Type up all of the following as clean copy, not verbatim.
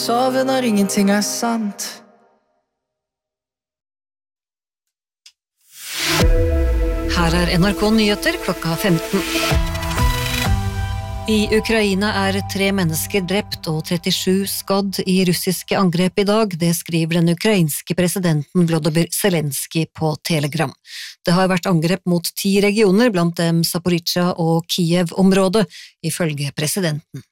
Sove når ingenting sant. Her NRK Nyheter klokka 15. I Ukraina 3 mennesker drept og 37 skadd i russiske angrep i dag, det skriver den ukrainske presidenten Volodymyr Zelenskyj på Telegram. Det har vært angrep mot 10 regioner, blant dem Zaporizjzja og Kiev-området, ifølge presidenten.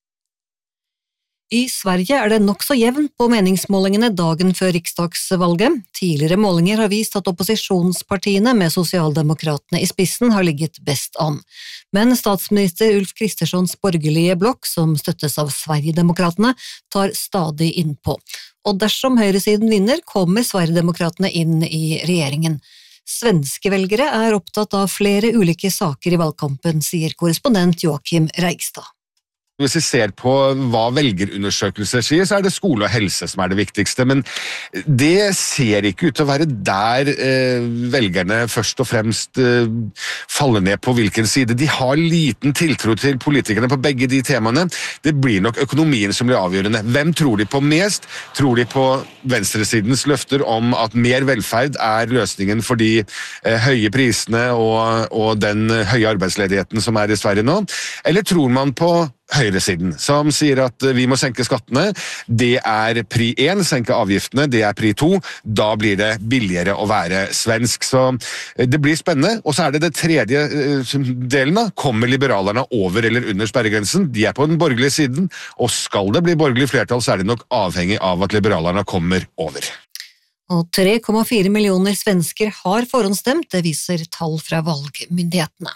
I Sverige det nok så jevnt på meningsmålingene dagen før riksdagsvalget. Tidligere målinger har vist at opposisjonspartiene med sosialdemokratene i spissen har ligget best an. Men statsminister Ulf Kristerssons borgerlige blokk, som støttes av Sverigedemokratene, tar stadig innpå. Og dersom høyresiden vinner, kommer Sverigedemokratene inn i regjeringen. Svenske velgere opptatt av flere ulike saker i valgkampen, sier korrespondent Joakim Reigstad. Hvis vi ser på hva velgerundersøkelser sier, så det skole og helse som det viktigste, men det ser ikke ut til å være der velgerne først og fremst faller ned på hvilken side. De har liten tiltro til politikerne på begge de temaene. Det blir nok økonomien som blir avgjørende. Hvem tror de på mest? Tror de på venstresidens løfter om at mer velferd løsningen for de høye prisene og den høye arbeidsledigheten som i Sverige nå? Eller tror man på høyresiden, som sier at vi må senke skattene, det pri 1, senke avgiftene, det pri 2, da blir det billigere å være svensk. Så det blir spennende, og så det tredje delen da, kommer liberalerne over eller under sperregrensen, de på den borgerlige siden, og skal det bli borgerlig flertall, så det nok avhengig av at liberalerne kommer over. Og 3,4 millioner svensker har forhåndsstemt, det viser tall fra valgmyndighetene.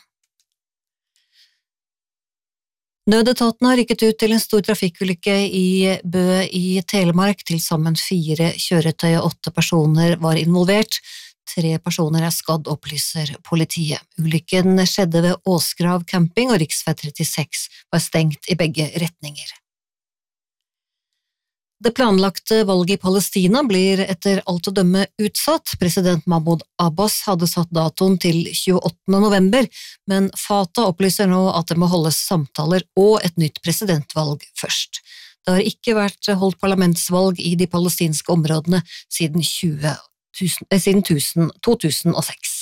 Nødetaten har rykket ut til en stor trafikkulykke i Bø i Telemark. Til sammen 4 kjøretøy og 8 personer var involvert. 3 personer skadd, opplyser politiet. Ulykken skjedde ved Åsgrav camping, og riksvei 36 var stengt i begge retninger. Det planlagte valget i Palestina blir etter alt å dømme utsatt. President Mahmoud Abbas hadde satt datoen til 28. november, men Fatah opplyser nå at det må holdes samtaler og et nytt presidentvalg først. Det har ikke vært holdt parlamentsvalg i de palestinske områdene siden 2006.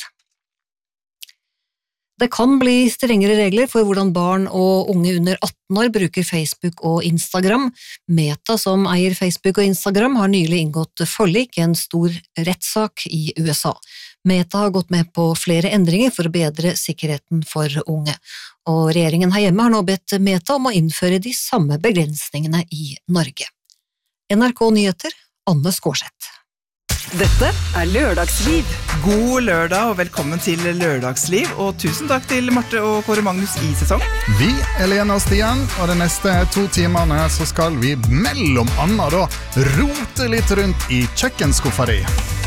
Det kan bli strengere regler for hvordan barn og unge under 18 år bruker Facebook og Instagram. Meta, som eier Facebook og Instagram, har nylig inngått forlik i en stor rettssak i USA. Meta har gått med på flere endringer for å bedre sikkerheten for unge. Og regjeringen her hjemme har nå bedt Meta om å innføre de samme begrensningene i Norge. NRK Nyheter, Anne Skårseth. Dette Lørdagsliv. God lørdag og velkommen til Lørdagsliv, og tusen takk til Marte og Kåre Magnus i sesong. Vi Lena og Stian, og de neste 2 timene så skal vi mellom annet da rote litt rundt i kjøkkenskuffa di.